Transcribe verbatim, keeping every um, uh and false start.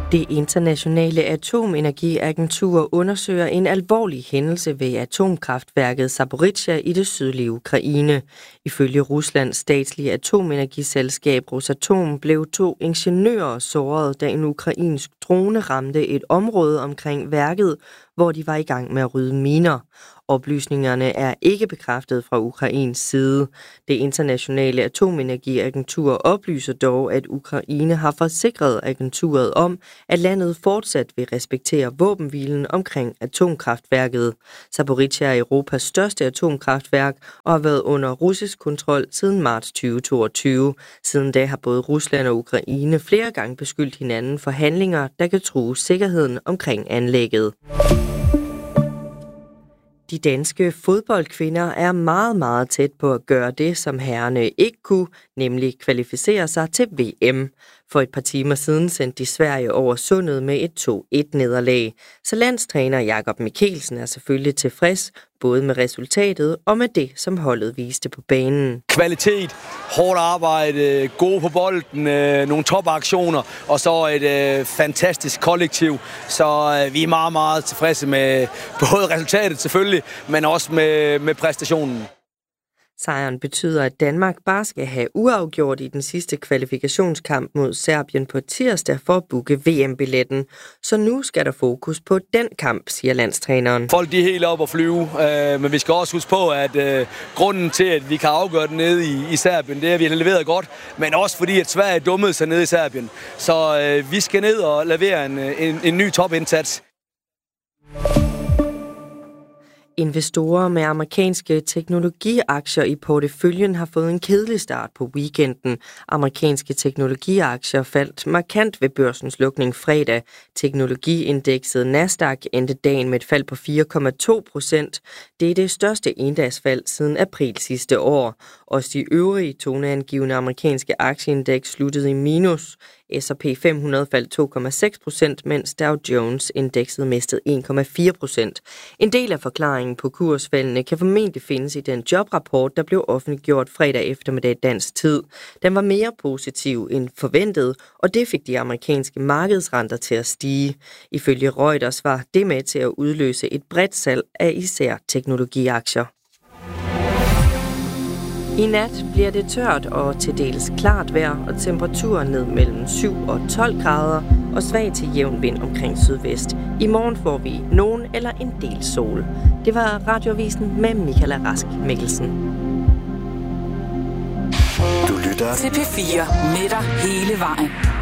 Det internationale atomenergiagentur undersøger en alvorlig hændelse ved atomkraftværket Zaporizjzja i det sydlige Ukraine. Ifølge Ruslands statslige atomenergiselskab Rosatom blev to ingeniører såret, da en ukrainsk drone ramte et område omkring værket, hvor de var i gang med at rydde miner. Oplysningerne er ikke bekræftet fra Ukraines side. Det internationale atomenergiagentur oplyser dog, at Ukraine har forsikret agenturet om, at landet fortsat vil respektere våbenhvilen omkring atomkraftværket. Zaporizjzja er Europas største atomkraftværk og har været under russisk kontrol siden marts tyve toogtyve. Siden da har både Rusland og Ukraine flere gange beskyldt hinanden for handlinger, der kan true sikkerheden omkring anlægget. De danske fodboldkvinder er meget, meget tæt på at gøre det, som herrerne ikke kunne, nemlig kvalificere sig til V M. For et par timer siden sendte de Sverige over sundet med et to et nederlag. Så landstræner Jakob Mikkelsen er selvfølgelig tilfreds, både med resultatet og med det, som holdet viste på banen. Kvalitet, hårdt arbejde, gode på bolden, nogle topaktioner og så et øh, fantastisk kollektiv. Så øh, vi er meget, meget tilfredse med både resultatet selvfølgelig, men også med, med præstationen. Sejren betyder, at Danmark bare skal have uafgjort i den sidste kvalifikationskamp mod Serbien på tirsdag for at booke V M-billetten. Så nu skal der fokus på den kamp, siger landstræneren. Folk de er helt op at flyve, øh, men vi skal også huske på, at øh, grunden til, at vi kan afgøre det nede i, i Serbien, det er, at vi har leveret godt, men også fordi, at Sverige dummede sig nede i Serbien. Så øh, vi skal ned og levere en, en, en ny topindsats. Investorer med amerikanske teknologiaktier i porteføljen har fået en kedelig start på weekenden. Amerikanske teknologiaktier faldt markant ved børsens lukning fredag. Teknologiindekset Nasdaq endte dagen med et fald på fire komma to procent. Det er det største endagsfald siden april sidste år. Også de øvrige toneangivende amerikanske aktieindeks sluttede i minus. S og P fem hundrede faldt to komma seks procent, mens Dow Jones-indekset mistede en komma fire procent. En del af forklaringen på kursfaldene kan formentlig findes i den jobrapport, der blev offentliggjort fredag eftermiddag dansk tid. Den var mere positiv end forventet, og det fik de amerikanske markedsrenter til at stige. Ifølge Reuters var det med til at udløse et bredt salg af især teknologiaktier. I nat bliver det tørt og til dels klart vejr, og temperaturen ned mellem syv og tolv grader og svag til jævn vind omkring sydvest. I morgen får vi nogen eller en del sol. Det var Radioavisen med Michaela Rask Mikkelsen. Du lytter til P fire med dig hele vejen.